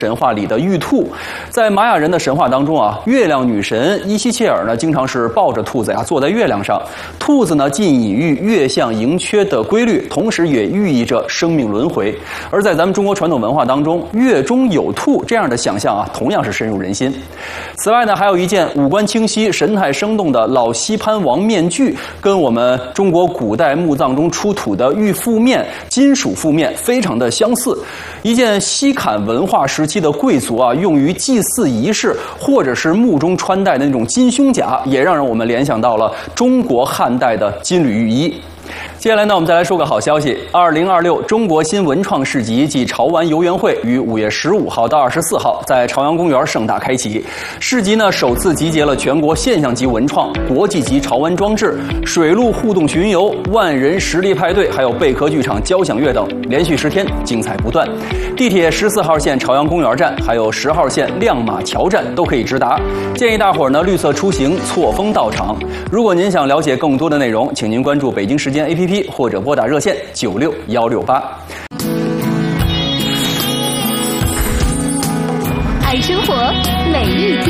神话里的玉兔，在玛雅人的神话当中啊，月亮女神伊西切尔呢，经常是抱着兔子呀，坐在月亮上。兔子呢，既隐喻月相盈缺的规律，同时也寓意着生命轮回。而在咱们中国传统文化当中，月中有兔这样的想象啊，同样是深入人心。此外呢，还有一件五官清晰、神态生动的老西潘王面具，跟我们中国古代墓葬中出土的玉覆面、金属覆面非常的相似。一件西坎文化时期的贵族啊，用于祭祀仪式或者是墓中穿戴的那种金胸甲，也让我们联想到了中国汉代的金缕玉衣。接下来呢，我们再来说个好消息：2026中国新文创市集暨潮玩游园会于5月15号到24号在朝阳公园盛大开启。市集呢，首次集结了全国现象级文创、国际级潮玩装置、水陆互动巡游、万人实力派对，还有贝壳剧场交响乐等，连续10天精彩不断。地铁14号线朝阳公园站，还有10号线亮马桥站都可以直达。建议大伙儿呢绿色出行，错峰到场。如果您想了解更多的内容，请您关注北京时间 APP。或者拨打热线96168。 爱生活，每一天。